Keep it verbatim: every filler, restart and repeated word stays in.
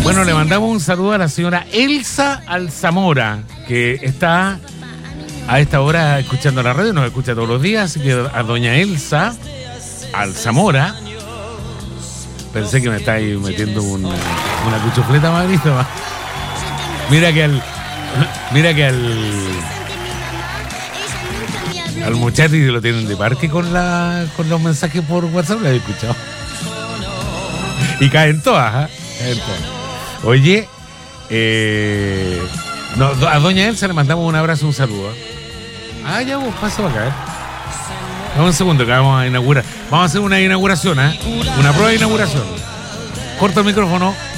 Bueno, le mandamos un saludo a la señora Elsa Alzamora, que está a esta hora escuchando la radio, nos escucha todos los días, así que a doña Elsa Alzamora, pensé que me estáis metiendo una, una cuchufleta, Magrito. Mira que al mira que al al muchacho lo tienen de parque con la con los mensajes por WhatsApp, lo he escuchado. Y caen todas, ¿eh? Caen todas. Oye, eh, no, a doña Elsa le mandamos un abrazo, un saludo. Ah, ya vos, pasa para acá. ¿eh? Dame un segundo que vamos a inaugurar. Vamos a hacer una inauguración, ¿eh? Una prueba de inauguración. Corta el micrófono.